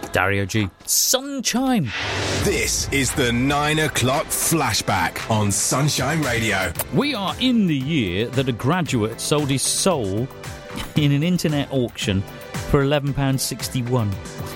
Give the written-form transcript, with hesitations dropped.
Dario G. Sunshine. This is the 9 o'clock flashback on Sunshine Radio. We are in the year that a graduate sold his soul in an internet auction for £11.61.